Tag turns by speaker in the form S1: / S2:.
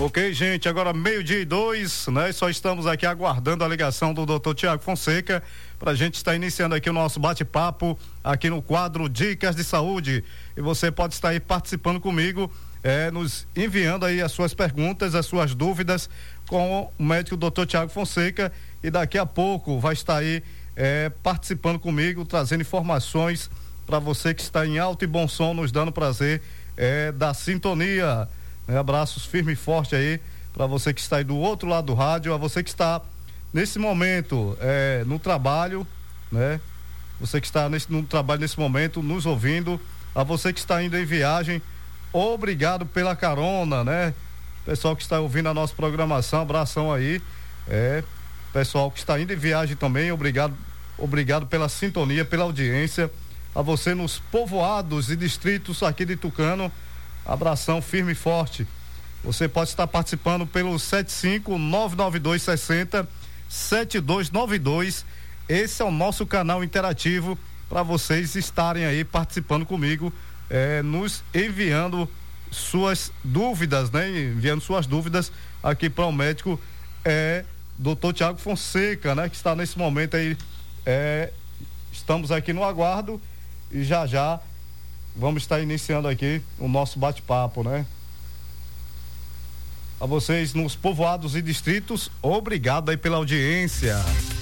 S1: Ok, gente, agora 12:02, né? Só estamos aqui aguardando a ligação do Dr. Tiago Fonseca pra gente estar iniciando aqui o nosso bate-papo aqui no quadro Dicas de Saúde. E você pode estar aí participando comigo, nos enviando aí as suas perguntas, as suas dúvidas com o médico Dr. Tiago Fonseca, e daqui a pouco vai estar aí participando comigo, trazendo informações para você que está em alto e bom som, nos dando prazer da sintonia. Abraços firme e forte aí para você que está aí do outro lado do rádio, a você que está nesse momento no trabalho, né? Você que está no trabalho nesse momento nos ouvindo, a você que está indo em viagem, obrigado pela carona, né? Pessoal que está ouvindo a nossa programação, abração aí, pessoal que está indo em viagem também, obrigado pela sintonia, pela audiência, a você nos povoados e distritos aqui de Tucano, abração firme e forte. Você pode estar participando pelo 75992607292. Esse é o nosso canal interativo para vocês estarem aí participando comigo, nos enviando suas dúvidas, né? Enviando suas dúvidas aqui para o médico Dr. Tiago Fonseca, né? Que está nesse momento aí. Estamos aqui no aguardo e já vamos estar iniciando aqui o nosso bate-papo, né? A vocês nos povoados e distritos, obrigado aí pela audiência.